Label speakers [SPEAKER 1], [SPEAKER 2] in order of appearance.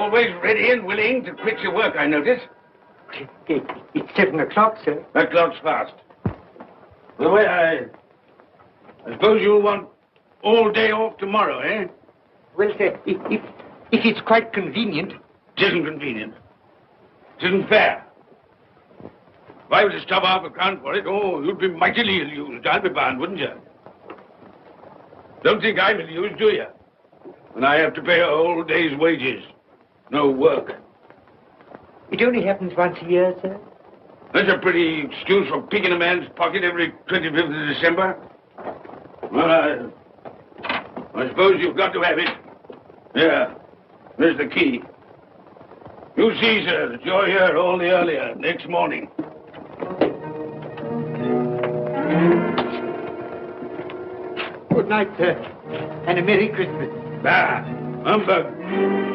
[SPEAKER 1] always ready and willing to quit your work, I notice.
[SPEAKER 2] It's 7 o'clock, sir.
[SPEAKER 1] That clock's fast. By the way, I suppose you'll want all day off tomorrow, eh?
[SPEAKER 2] Well, sir, if it's quite convenient.
[SPEAKER 1] It isn't convenient. It isn't fair. If I were to stop half a crown for it, you'd be mightily ill-used, I'll be bound, wouldn't you? Don't think I'm ill-used, do you? When I have to pay a whole day's wages. No work.
[SPEAKER 2] It only happens once a year, sir.
[SPEAKER 1] That's a pretty excuse for picking a man's pocket every 25th of December. Well, I suppose you've got to have it. Yeah, there's the key. You see, sir, that you're here all the earlier next morning.
[SPEAKER 2] Good night, sir, and a Merry Christmas.
[SPEAKER 1] Bah, humbug.